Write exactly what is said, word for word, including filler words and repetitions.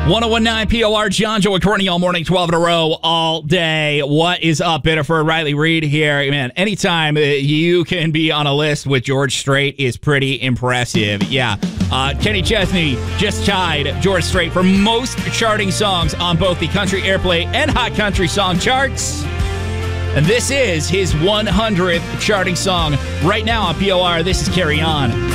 ten nineteen P O R, John, Joe, and Courtney all morning, twelve in a row, all day. What is up, Biddeford? Riley Reed here. Man, anytime you can be on a list with George Strait is pretty impressive. Yeah. Uh, Kenny Chesney just tied George Strait for most charting songs on both the Country Airplay and Hot Country Song charts. And this is his one hundredth charting song right now on P O R. This is Carry On.